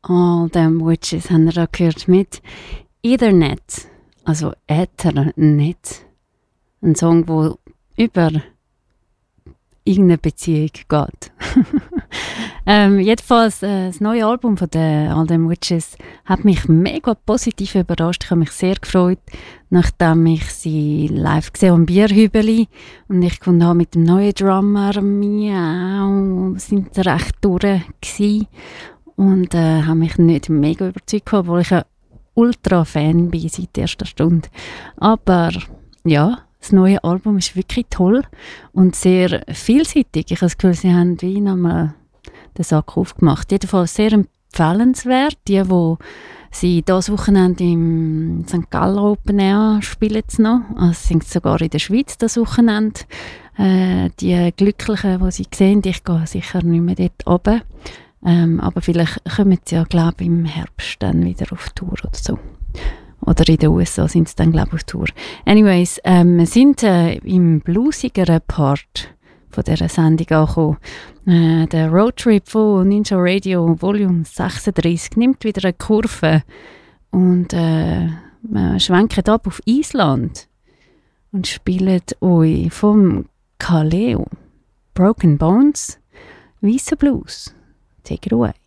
All Them Witches haben wir da gehört mit Ethernet, also Ethernet. Ein Song, der über irgendeine Beziehung geht. Jedenfalls, das neue Album von den All Them Witches hat mich mega positiv überrascht. Ich habe mich sehr gefreut, nachdem ich sie live gesehen habe am Bierhübeli und ich konnte mit dem neuen Drummer sind sie recht durch gewesen. Und habe mich nicht mega überzeugt, obwohl ich ein Ultra-Fan bin seit der ersten Stunde. Aber ja, das neue Album ist wirklich toll und sehr vielseitig. Ich habe das Gefühl, sie haben wie nochmal den Sack aufgemacht. Jedenfalls sehr empfehlenswert. Die sie dieses Wochenende im St. Gallen Open Air spielen sie noch. Also sind sogar in der Schweiz das Wochenende. Die Glücklichen, die sie sehen, ich gehe sicher nicht mehr dort runter. Aber vielleicht kommen sie ja, glaube ich, im Herbst dann wieder auf Tour oder so. Oder in den USA sind sie dann, glaube ich, auf Tour. Anyways, wir sind im bluesigeren Part von dieser Sendung angekommen. Der Roadtrip von Ninja Radio Volume 36 nimmt wieder eine Kurve und wir schwenken ab auf Island und spielen euch vom Kaleo Broken Bones Weisse Blues. Take it away.